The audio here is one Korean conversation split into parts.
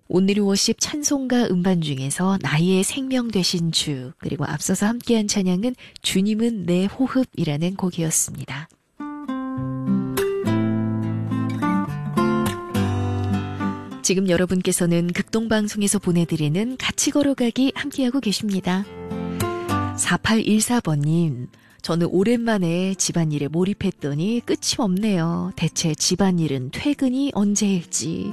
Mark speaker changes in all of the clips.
Speaker 1: 온누리 워십 찬송가 음반 중에서 나의 생명 되신 주, 그리고 앞서서 함께한 찬양은 주님은 내 호흡이라는 곡이었습니다. 지금 여러분께서는 극동방송에서 보내드리는 같이 걸어가기 함께하고 계십니다. 4814번님, 저는 오랜만에 집안일에 몰입했더니 끝이 없네요. 대체 집안일은 퇴근이 언제일지.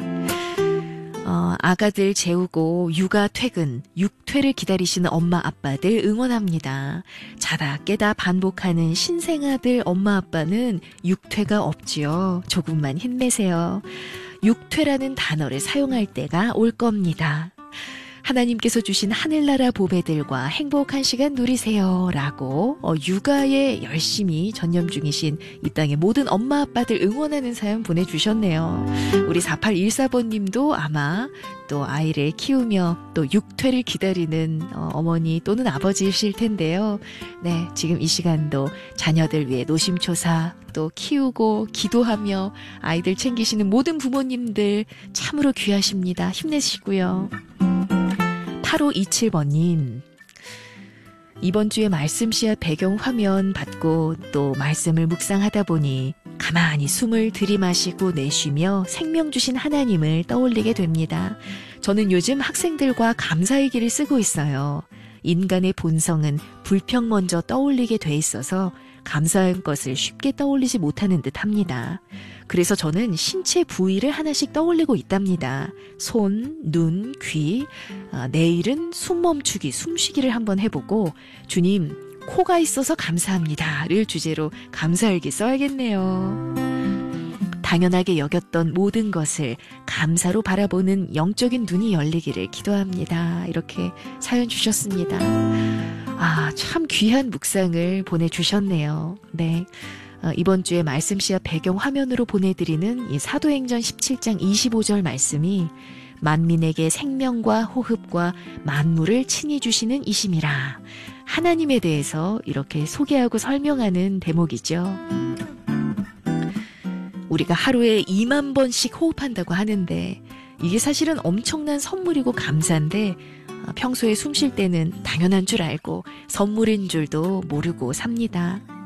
Speaker 1: 아가들 재우고 육아 퇴근, 육퇴를 기다리시는 엄마 아빠들 응원합니다. 자다 깨다 반복하는 신생아들 엄마 아빠는 육퇴가 없지요. 조금만 힘내세요. 육퇴라는 단어를 사용할 때가 올 겁니다. 하나님께서 주신 하늘나라 보배들과 행복한 시간 누리세요 라고 육아에 열심히 전념 중이신 이 땅의 모든 엄마 아빠들 응원하는 사연 보내주셨네요. 우리 4814번님도 아마 또 아이를 키우며 또 육퇴를 기다리는 어머니 또는 아버지이실 텐데요. 네, 지금 이 시간도 자녀들 위해 노심초사 또 키우고 기도하며 아이들 챙기시는 모든 부모님들 참으로 귀하십니다. 힘내시고요. 8527번님, 이번 주에 말씀 씨앗 배경 화면 받고 또 말씀을 묵상하다 보니 가만히 숨을 들이마시고 내쉬며 생명 주신 하나님을 떠올리게 됩니다. 저는 요즘 학생들과 감사의 길을 쓰고 있어요. 인간의 본성은 불평 먼저 떠올리게 돼 있어서 감사한 것을 쉽게 떠올리지 못하는 듯 합니다. 그래서 저는 신체 부위를 하나씩 떠올리고 있답니다. 손, 눈, 귀. 내일은 숨 멈추기, 숨쉬기를 한번 해보고 주님, 코가 있어서 감사합니다를 주제로 감사일기 써야겠네요. 당연하게 여겼던 모든 것을 감사로 바라보는 영적인 눈이 열리기를 기도합니다. 이렇게 사연 주셨습니다. 참 귀한 묵상을 보내주셨네요. 네. 이번 주에 말씀 씨앗 배경 화면으로 보내드리는 이 사도행전 17장 25절 말씀이 만민에게 생명과 호흡과 만물을 친히 주시는 이심이라. 하나님에 대해서 이렇게 소개하고 설명하는 대목이죠. 우리가 하루에 2만 번씩 호흡한다고 하는데 이게 사실은 엄청난 선물이고 감사인데 평소에 숨 쉴 때는 당연한 줄 알고 선물인 줄도 모르고 삽니다.